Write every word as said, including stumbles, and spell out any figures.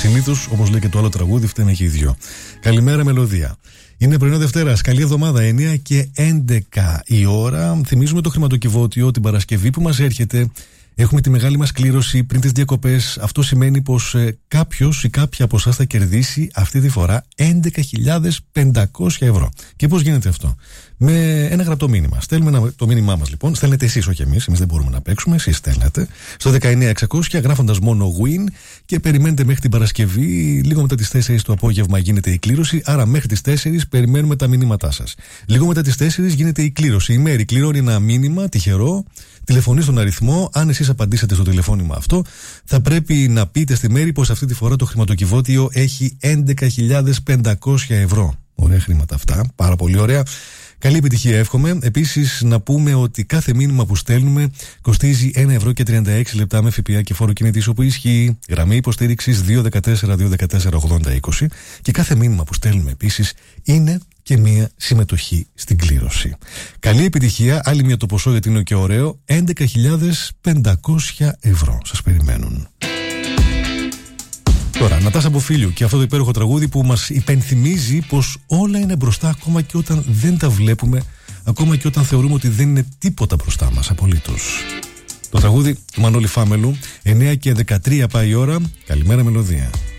Συνήθως, όπως λέει και το άλλο τραγούδι, φταίνε και οι δυο. Καλημέρα, μελωδία. Είναι πρωινό Δευτέρας. Καλή εβδομάδα. εννιά και έντεκα η ώρα. Θυμίζουμε το χρηματοκιβώτιο την Παρασκευή που μας έρχεται. Έχουμε τη μεγάλη μας κλήρωση πριν τις διακοπές. Αυτό σημαίνει πως ε, κάποιος ή κάποια από εσάς θα κερδίσει αυτή τη φορά έντεκα χιλιάδες πεντακόσια ευρώ. Και πώς γίνεται αυτό? Με ένα γραπτό μήνυμα. Στέλνουμε ένα, το μήνυμά μας λοιπόν. Στέλνετε εσείς, όχι εμείς. Εμείς δεν μπορούμε να παίξουμε. Εσείς στέλνετε στο δεκαεννιά εξακόσια γράφοντας μόνο win και περιμένετε μέχρι την Παρασκευή. Λίγο μετά τις τέσσερις το απόγευμα γίνεται η κλήρωση. Άρα μέχρι τις τέσσερις περιμένουμε τα μηνύματά σας. Λίγο μετά τις τέσσερις γίνεται η κλήρωση. Η Μέρη κληρώνει ένα μήνυμα τυχερό. Τηλεφωνεί στον αριθμό. Αν εσείς απαντήσετε στο τηλεφώνημα αυτό, θα πρέπει να πείτε στη Μέρη πως αυτή τη φορά το χρηματοκιβώτιο έχει έντεκα χιλιάδες πεντακόσια ευρώ. Ωραία χρήματα αυτά. Πάρα πολύ ωραία. Καλή επιτυχία, εύχομαι. Επίσης, να πούμε ότι κάθε μήνυμα που στέλνουμε κοστίζει ένα ευρώ και τριάντα έξι λεπτά με ΦΠΑ και φόρο κινητής όπου ισχύει. Γραμμή υποστήριξης δύο ένα τέσσερα δύο ένα τέσσερα ογδόντα είκοσι. Και κάθε μήνυμα που στέλνουμε επίσης είναι και μία συμμετοχή στην κλήρωση. Καλή επιτυχία. Άλλη μία το ποσό γιατί είναι και ωραίο. έντεκα χιλιάδες πεντακόσια ευρώ. Σας περιμένουν. Τώρα, Νατάσα Μποφίλιου και αυτό το υπέροχο τραγούδι που μας υπενθυμίζει πως όλα είναι μπροστά ακόμα και όταν δεν τα βλέπουμε, ακόμα και όταν θεωρούμε ότι δεν είναι τίποτα μπροστά μας, απολύτως. Το τραγούδι του Μανώλη Φάμελου, εννιά και δεκατρία πάει η ώρα. Καλημέρα, μελωδία.